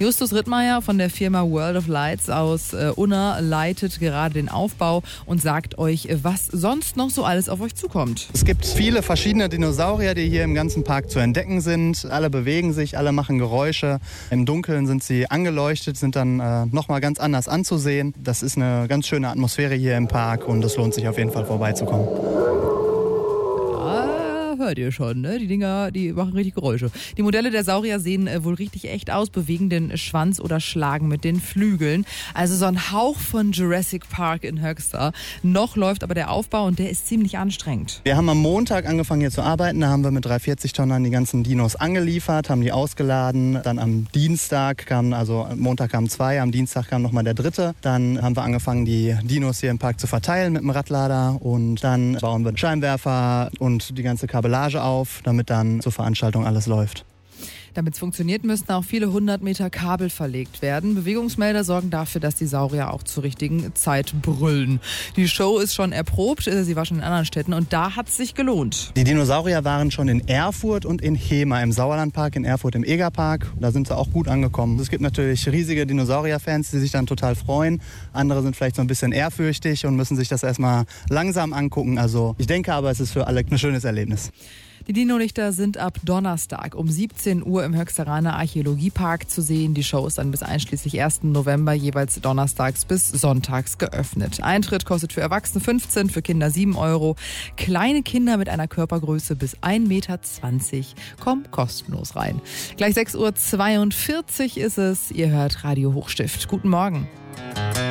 Justus Rittmeier von der Firma World of Lights aus Unna leitet gerade den Aufbau und sagt euch, was sonst noch so alles auf euch zukommt. Es gibt viele verschiedene Dinosaurier, die hier im ganzen Park zu entdecken sind. Alle bewegen sich, alle machen Geräusche. Im Dunkeln sind sie angeleuchtet, sind dann nochmal ganz anders anzusehen. Das ist eine ganz schöne Atmosphäre hier im Park und es lohnt sich auf jeden Fall vorbeizukommen. Hört ihr schon, ne? Die Dinger, die machen richtig Geräusche. Die Modelle der Saurier sehen wohl richtig echt aus, bewegen den Schwanz oder schlagen mit den Flügeln. Also so ein Hauch von Jurassic Park in Höxter. Noch läuft aber der Aufbau und der ist ziemlich anstrengend. Wir haben am Montag angefangen hier zu arbeiten. Da haben wir mit 340-Tonnern die ganzen Dinos angeliefert, haben die ausgeladen. Dann am Dienstag am Montag kamen 2, am Dienstag kam nochmal der 3. Dann haben wir angefangen, die Dinos hier im Park zu verteilen mit dem Radlader. Und dann bauen wir Scheinwerfer und die ganze Kabellage auf, damit dann zur Veranstaltung alles läuft. Damit es funktioniert, müssten auch viele 100 Meter Kabel verlegt werden. Bewegungsmelder sorgen dafür, dass die Saurier auch zur richtigen Zeit brüllen. Die Show ist schon erprobt, sie war schon in anderen Städten und da hat es sich gelohnt. Die Dinosaurier waren schon in Erfurt und in Hema im Sauerlandpark, in Erfurt im Egerpark. Da sind sie auch gut angekommen. Es gibt natürlich riesige Dinosaurier-Fans, die sich dann total freuen. Andere sind vielleicht so ein bisschen ehrfürchtig und müssen sich das erstmal langsam angucken. Also ich denke aber, es ist für alle ein schönes Erlebnis. Die Dino-Lichter sind ab Donnerstag um 17 Uhr im Höxteraner Archäologiepark zu sehen. Die Show ist dann bis einschließlich 1. November jeweils donnerstags bis sonntags geöffnet. Eintritt kostet für Erwachsene 15, für Kinder 7 Euro. Kleine Kinder mit einer Körpergröße bis 1,20 Meter kommen kostenlos rein. Gleich 6.42 Uhr ist es. Ihr hört Radio Hochstift. Guten Morgen.